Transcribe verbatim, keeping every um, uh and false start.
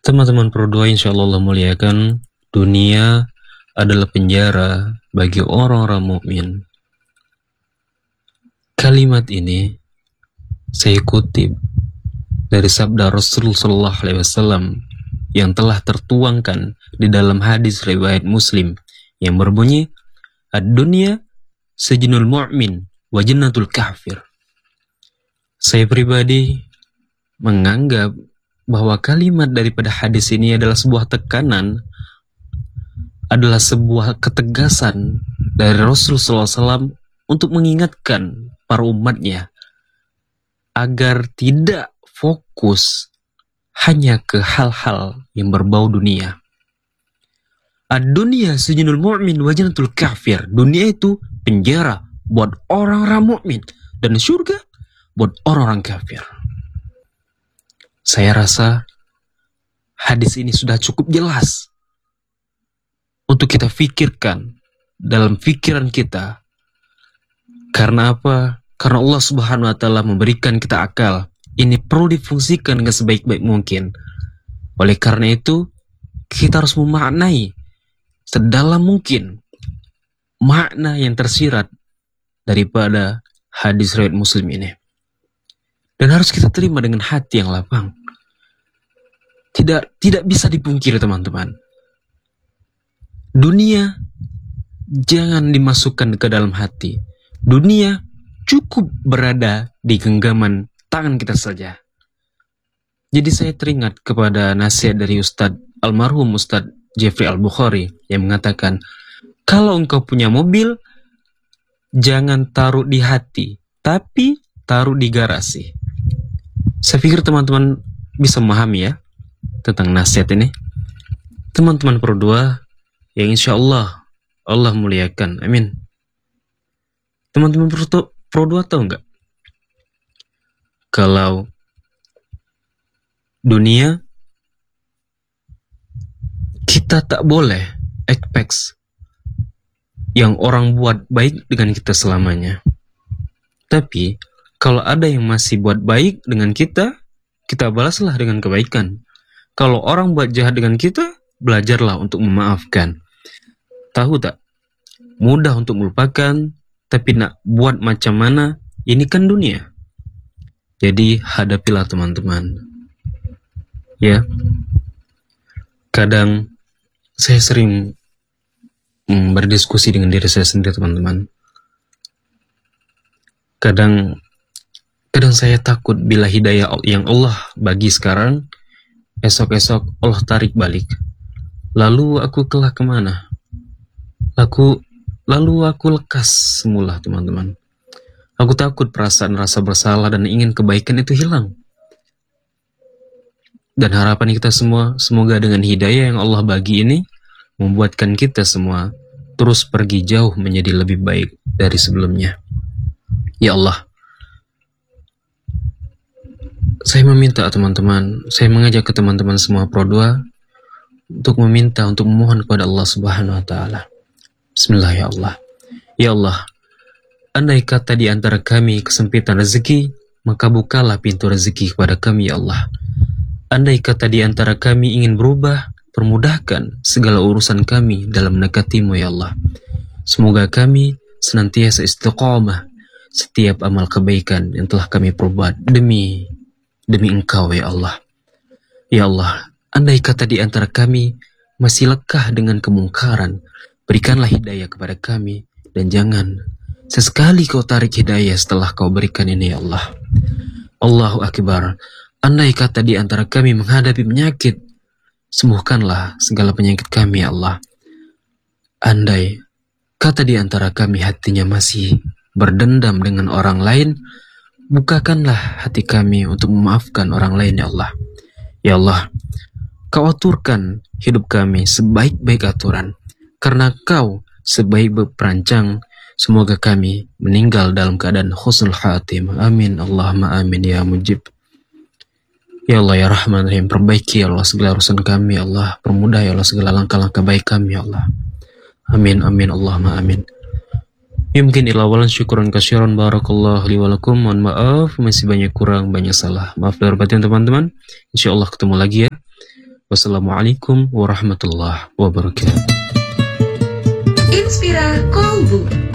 Teman-teman berdua, insya Allah Allah muliakan, dunia adalah penjara bagi orang-orang mukmin. Kalimat ini saya kutip dari sabda Rasulullah Sallallahu Alaihi Wasallam yang telah tertuangkan di dalam hadis riwayat Muslim yang berbunyi, "Ad-dunya sejinul mu'min wa jannatul kafir." Saya pribadi menganggap bahwa kalimat daripada hadis ini adalah sebuah tekanan, adalah sebuah ketegasan dari Rasulullah shallallahu alaihi wasallam untuk mengingatkan para umatnya agar tidak fokus hanya ke hal-hal yang berbau dunia. Ad-dunya sijnul mu'min wa jannatul kafir. Dunia itu penjara buat orang-orang mukmin dan surga buat orang-orang kafir. Saya rasa hadis ini sudah cukup jelas untuk kita pikirkan dalam pikiran kita. Karena apa? Karena Allah Subhanahu wa taala memberikan kita akal. Ini perlu difungsikan dengan sebaik-baik mungkin. Oleh karena itu, kita harus memaknai sedalam mungkin makna yang tersirat daripada hadis riwayat Muslim ini. Dan harus kita terima dengan hati yang lapang. Tidak tidak bisa dipungkiri, teman-teman. Dunia jangan dimasukkan ke dalam hati. Dunia cukup berada di genggaman tangan kita saja. Jadi saya teringat kepada nasihat dari Ustadz almarhum Ustadz Jeffrey Al-Bukhari yang mengatakan, kalau engkau punya mobil, jangan taruh di hati, tapi taruh di garasi. Saya pikir teman-teman bisa memahami ya tentang nasihat ini. Teman-teman berdua yang insya Allah Allah muliakan, amin. Teman-teman berdua tahu nggak kalau dunia kita tak boleh expect yang orang buat baik dengan kita selamanya. Tapi kalau ada yang masih buat baik dengan kita, kita balaslah dengan kebaikan. Kalau orang buat jahat dengan kita, belajarlah untuk memaafkan. Tahu tak? Mudah untuk melupakan, tapi nak buat macam mana, ini kan dunia. Jadi hadapilah teman-teman. Ya. Kadang saya sering hmm, berdiskusi dengan diri saya sendiri, teman-teman. Kadang Kadang saya takut bila hidayah yang Allah bagi sekarang, esok-esok Allah tarik balik. Lalu aku kelak kemana? Aku, lalu aku lekas semula, teman-teman. Aku takut perasaan rasa bersalah dan ingin kebaikan itu hilang. Dan harapan kita semua, semoga dengan hidayah yang Allah bagi ini, membuatkan kita semua terus pergi jauh menjadi lebih baik dari sebelumnya. Ya Allah, saya meminta teman-teman, saya mengajak ke teman-teman semua Pro dua untuk meminta, untuk memohon kepada Allah Subhanahu wa taala. Bismillah ya Allah. Ya Allah, andai kata di antara kami kesempitan rezeki, maka bukalah pintu rezeki kepada kami ya Allah. Andai kata di antara kami ingin berubah, permudahkan segala urusan kami dalam mendekati-Mu ya Allah. Semoga kami senantiasa istiqamah setiap amal kebaikan yang telah kami perbuat demi Demi Engkau ya Allah. Ya Allah, andai kata di antara kami masih lekah dengan kemungkaran, berikanlah hidayah kepada kami, dan jangan sesekali Kau tarik hidayah setelah Kau berikan ini ya Allah. Allahu Akbar. Andai kata di antara kami menghadapi penyakit, sembuhkanlah segala penyakit kami ya Allah. Andai kata di antara kami hatinya masih berdendam dengan orang lain, bukakanlah hati kami untuk memaafkan orang lain ya Allah. Ya Allah, Kau aturkan hidup kami sebaik-baik aturan. Karena Kau sebaik-baik perancang, semoga kami meninggal dalam keadaan husnul khatimah. Amin. Allahumma amin ya mujib. Ya Allah ya Rahman Rahim, perbaiki ya Allah segala urusan kami ya Allah. Permudah ya Allah segala langkah-langkah baik kami ya Allah. Amin amin Allahumma amin. Ya mungkin ilawalan syukuran kasyiran barakallahu li walakum. Mohon maaf masih banyak kurang, banyak salah. Maaf lahir batin teman-teman. Insyaallah ketemu lagi ya Wassalamualaikum warahmatullahi wabarakatuh. Inspira Kolbu.